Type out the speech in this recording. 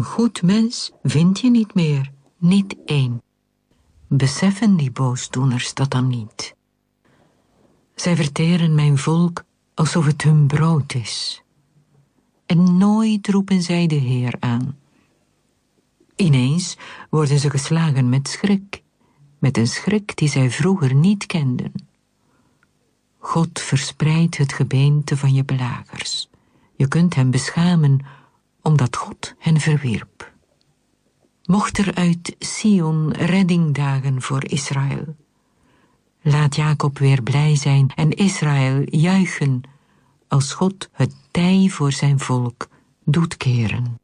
Een goed mens vind je niet meer, niet één. Beseffen die boosdoeners dat dan niet? Zij verteren mijn volk alsof het hun brood is. En nooit roepen zij de Heer aan. Ineens worden ze geslagen met schrik, met een schrik die zij vroeger niet kenden. God verspreidt het gebeente van je belagers. Je kunt hen beschamen, omdat God hen verwierp. Mocht er uit Sion redding dagen voor Israël. Laat Jacob weer blij zijn en Israël juichen, als God het tij voor zijn volk doet keren.